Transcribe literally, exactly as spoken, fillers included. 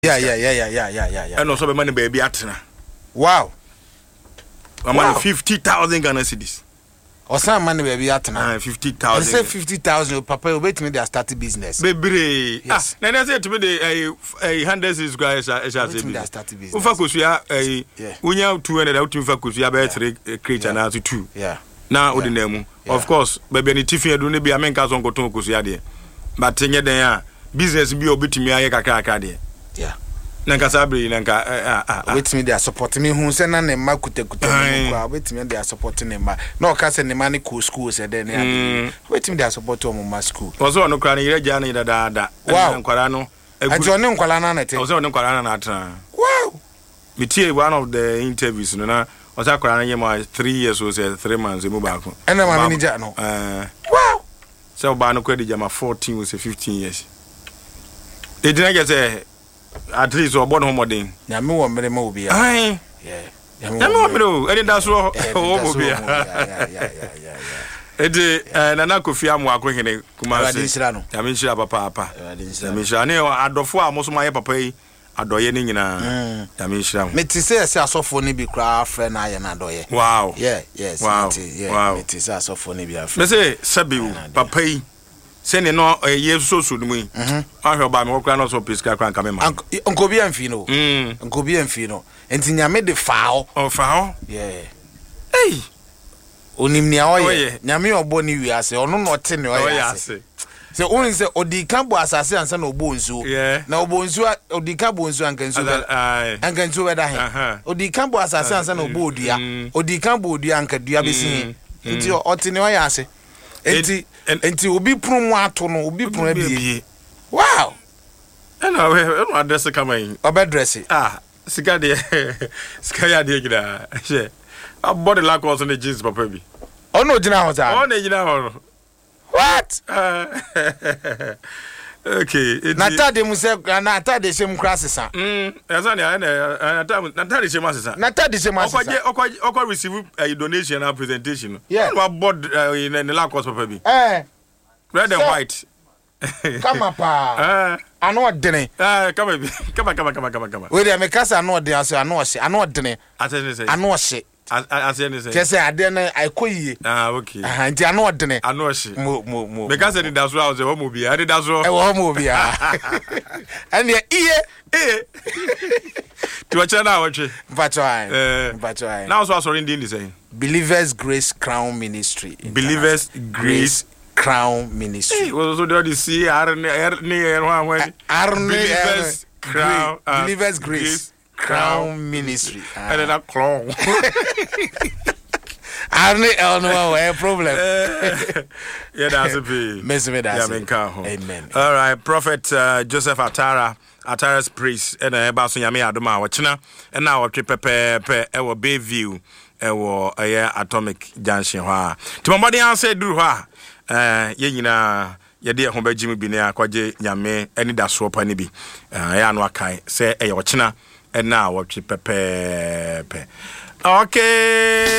Yeah, yeah, yeah, yeah, yeah, yeah, yeah, yeah. And also, money baby atna. Wow. I'm wow. fifty thousand Ghana cedis. Or some money baby atna. Uh, fifty thousand. I say fifty thousand. Papa, wait me. They are starting business. Baby, yes. Ah, then I said to me the a a hundred is guys. I shall say. They are starting business. Ufa kusuya a unya two hundred out ufa kusuya be three creature na to two. Yeah. Now odi nemu. Of course, baby any tiffin do ne be amenka so nkoton kusuya de. But tenye den a business bi obetimi aye kakra kakra de. Yeah. Nanka sabri nanka ah ah wait me they are supporting me hu say na ne ma kuta kuta kwa wait me they are supporting me ma no ka say ne ma ne ko school say den ya wait me they are supporting mo ma school ozo no kra ne ire ja ne da da da nkwara no ajo ne nkwara na na te ozo ne nkwara na atra wow me tie one of the interviews no na ozo kwara na yema three years or say three months emu ba ko ena ma me ja no eh wow so ba no kwedi jama fourteen or say fifteen years e dina get say at least or born homodin na me wo mere ma obi ya ai yeah na me wo mere e da so o obi ya yeah yeah yeah yeah ede na na Kofi Amu akohene kuma se ya me nshira papa papa ya me nshira ne adofo a mo so ma ye papa yi adoye ni nyina ya me nshira me ti se se asofo ni bi kra afre na ye na adoye wow yeah yes wow. yeah me ti se asofo ni bi afre me se sabiu papa yi se ne no ye so so dum yi ahwe ba me okra no so piska kran ka me ma nkobi amfi no nkobi amfi no enti nyame de fao o fao yeah hey onimnia oye nyame obo ni wiase ono no te ne oyase se only se odika bo asase ansa na obo nzu na obo nzu odika bo nzu anka nzu anka nzu weda he odika bo asase ansa na obo odua odika bo odua anka dua besi nti ote ne oyase enti enti obi prumu ato no obi prumu abie wow ena we eno address kama obedress ah sika de sika ya de gida she a body like also the jeans papa bi ono gina ho za ono gina ho what okay na tade mu se na tade se mu krasesa mm esa ne na tade na tade se mu asesa na tade se mu asesa okwaje okwaje receive a donation and presentation yeah no board in the like papa bi eh red and white kama pa eh ano odene eh kama bi kama kama kama kama kama we dey make us ano odene aso ano ohye ano odene atene say ano ohye atene say kese ade na aikoyie ah okay ah nti ano odene ano ohye mo mo mo make us dey daso house e wo mo bi ade daso e wo mo bi ah ane iye eh tu acha na watche mpacho ai mpacho ai now so sorry ndi say Believers Grace Crown Ministry Believers Grace Crown Ministry. Hey, what so do you see? Arne, Arne, Arne, Believers Crown, uh, Believers Grace Crown Ministry. And then a clown. Arne, oh no, no problem. Yeah, that's a bit. Mesme that's it. Amen. All right, Prophet uh, Joseph Atara, Atara's priest, and a basso yami adoma wachina, and now a trip pepe pe ewo Bayview, ewo a atomic junction. To my body answer do ha. Eh ye nyina ye de ho ba jimi bi ne akwaje nyame ani da so pa ne bi eh ya no akai se e ye ochina e na wo twi pepe pe okay.